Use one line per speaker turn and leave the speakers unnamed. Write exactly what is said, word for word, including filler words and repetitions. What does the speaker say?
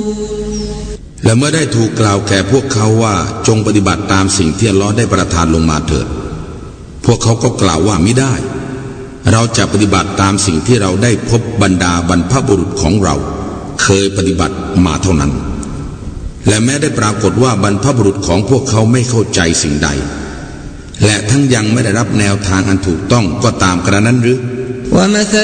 และเมื่อได้ถูกกล่าวแก่พวกเขาว่าจงปฏิบัติตามสิ่งที่อัลเลาะห์ได้ประทานลงมาเถิดพวกเขาก็กล่าวว่ามิได้เราจะปฏิบัติตามสิ่งที่เราได้พบบรรดาบรรพบุรุษของเราเคยปฏิบัติมาเท่านั้นและแม้ได้ปรากฏว่าบรรพบุรุษของพวกเขาไม่เข้าใจสิ่งใดและทั้งยังไม่ได้รับแนวทางอันถูกต้องก็ตามกระนั้นหรือ